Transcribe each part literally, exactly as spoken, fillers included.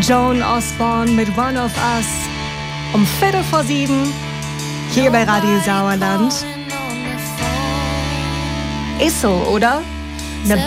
Joan Osborne mit One of Us. Um Viertel vor sieben, hier bei Radio Sauerland. Ist so, oder? Ne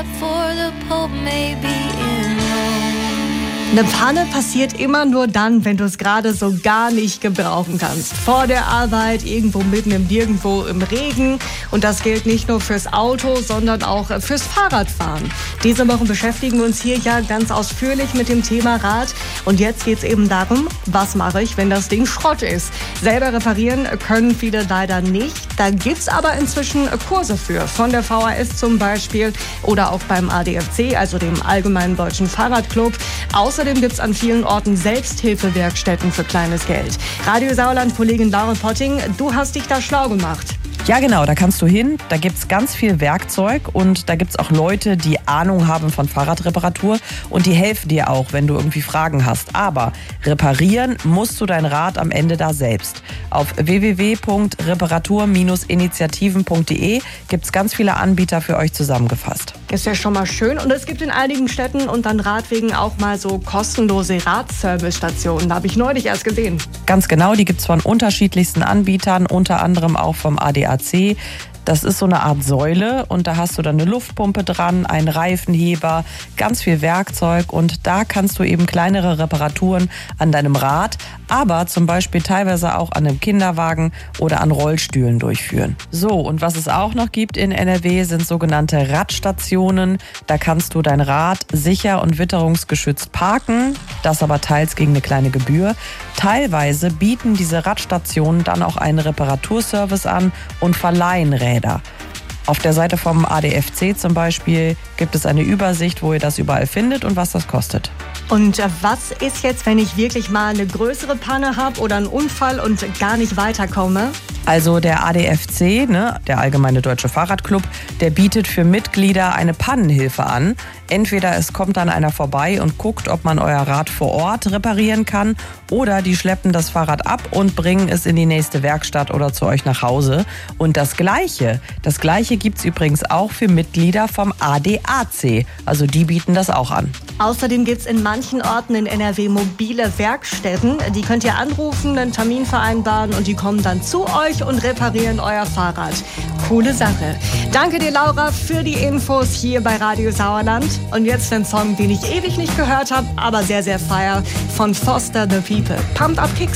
Eine Panne passiert immer nur dann, wenn du es gerade so gar nicht gebrauchen kannst. Vor der Arbeit, irgendwo mitten im Nirgendwo im Regen. Und das gilt nicht nur fürs Auto, sondern auch fürs Fahrradfahren. Diese Woche beschäftigen wir uns hier ja ganz ausführlich mit dem Thema Rad. Und jetzt geht es eben darum, was mache ich, wenn das Ding Schrott ist. Selber reparieren können viele leider nicht. Da gibt es aber inzwischen Kurse für. Von der V H S zum Beispiel oder auch beim A D F C, also dem Allgemeinen Deutschen Fahrradclub. Außerdem gibt es an vielen Orten Selbsthilfewerkstätten für kleines Geld. Radio Sauerland-Kollegin Laura Potting, du hast dich da schlau gemacht. Ja genau, da kannst du hin, da gibt's ganz viel Werkzeug und da gibt's auch Leute, die Ahnung haben von Fahrradreparatur und die helfen dir auch, wenn du irgendwie Fragen hast. Aber reparieren musst du dein Rad am Ende da selbst. Auf w w w punkt reparatur initiativen punkt d e gibt's ganz viele Anbieter für euch zusammengefasst. Ist ja schon mal schön und es gibt in einigen Städten und an Radwegen auch mal so kostenlose Radservicestationen. Da habe ich neulich erst gesehen. Ganz genau, die gibt's von unterschiedlichsten Anbietern, unter anderem auch vom A D A C. Das ist so eine Art Säule und da hast du dann eine Luftpumpe dran, einen Reifenheber, ganz viel Werkzeug und da kannst du eben kleinere Reparaturen an deinem Rad, aber zum Beispiel teilweise auch an einem Kinderwagen oder an Rollstühlen durchführen. So, und was es auch noch gibt in N R W sind sogenannte Radstationen. Da kannst du dein Rad sicher und witterungsgeschützt parken, das aber teils gegen eine kleine Gebühr. Teilweise bieten diese Radstationen dann auch einen Reparaturservice an und verleihen Räder. Auf der Seite vom A D F C zum Beispiel gibt es eine Übersicht, wo ihr das überall findet und was das kostet. Und was ist jetzt, wenn ich wirklich mal eine größere Panne habe oder einen Unfall und gar nicht weiterkomme? Also der A D F C, ne, der Allgemeine Deutsche Fahrradclub, der bietet für Mitglieder eine Pannenhilfe an. Entweder es kommt dann einer vorbei und guckt, ob man euer Rad vor Ort reparieren kann, oder die schleppen das Fahrrad ab und bringen es in die nächste Werkstatt oder zu euch nach Hause. Und das Gleiche, das Gleiche gibt's übrigens auch für Mitglieder vom A D A C. Also die bieten das auch an. Außerdem gibt es in manchen Orten in N R W mobile Werkstätten. Die könnt ihr anrufen, einen Termin vereinbaren und die kommen dann zu euch und reparieren euer Fahrrad. Coole Sache. Danke dir, Laura, für die Infos hier bei Radio Sauerland. Und jetzt ein Song, den ich ewig nicht gehört habe, aber sehr, sehr feier, von Foster the People. Pumped Up Kicks.